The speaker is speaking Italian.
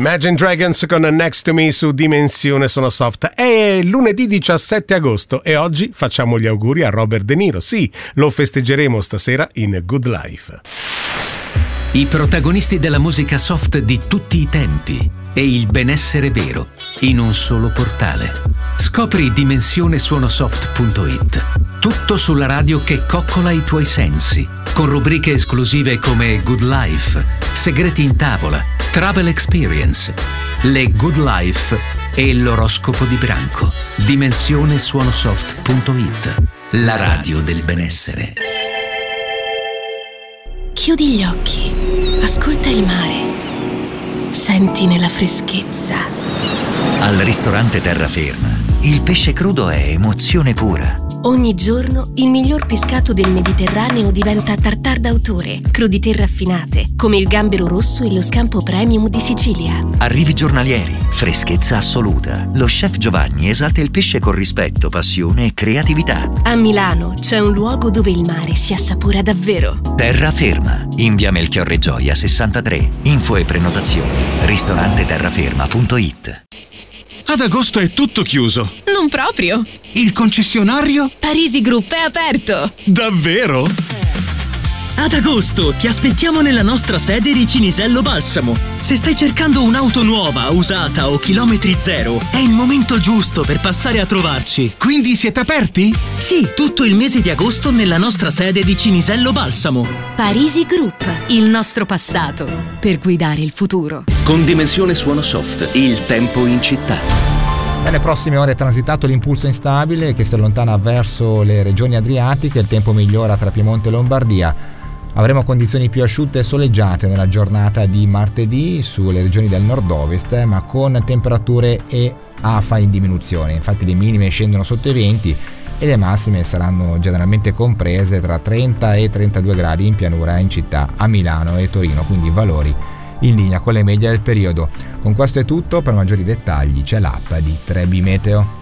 Imagine Dragons con Next to Me su Dimensione Suono Soft. È lunedì 17 agosto e oggi facciamo gli auguri a Robert De Niro. Sì, lo festeggeremo stasera in Good Life. I protagonisti della musica soft di tutti i tempi e il benessere vero in un solo portale. Scopri dimensionesuonosoft.it. Tutto sulla radio che coccola i tuoi sensi, con rubriche esclusive come Good Life, Segreti in tavola, Travel Experience, le Good Life e l'oroscopo di branco. Dimensionesuonosoft.it, la radio del benessere. Chiudi gli occhi, ascolta il mare, sentine la freschezza. Al ristorante Terraferma, il pesce crudo è emozione pura. Ogni giorno il miglior pescato del Mediterraneo diventa tartare d'autore, crudité raffinate, come il gambero rosso e lo scampo premium di Sicilia. Arrivi giornalieri, freschezza assoluta. Lo chef Giovanni esalta il pesce con rispetto, passione e creatività. A Milano c'è un luogo dove il mare si assapora davvero. Terraferma, in via Melchiorre Gioia 63. Info e prenotazioni ristoranteterraferma.it. Ad agosto è tutto chiuso. Non proprio. Il concessionario? Parisi Group è aperto. Davvero? Ad agosto ti aspettiamo nella nostra sede di Cinisello Balsamo. Se stai cercando un'auto nuova, usata o chilometri zero, è il momento giusto per passare a trovarci. Quindi siete aperti? Sì, tutto il mese di agosto nella nostra sede di Cinisello Balsamo. Parisi Group, il nostro passato per guidare il futuro. Con Dimensione Suono Soft, il tempo in città. Nelle prossime ore è transitato l'impulso instabile che si allontana verso le regioni adriatiche, il tempo migliora tra Piemonte e Lombardia. Avremo condizioni più asciutte e soleggiate nella giornata di martedì sulle regioni del nord-ovest, ma con temperature e afa in diminuzione. Infatti le minime scendono sotto i 20 e le massime saranno generalmente comprese tra 30 e 32 gradi in pianura in città a Milano e Torino, quindi valori in linea con le medie del periodo. Con questo è tutto, per maggiori dettagli c'è l'app di 3B Meteo.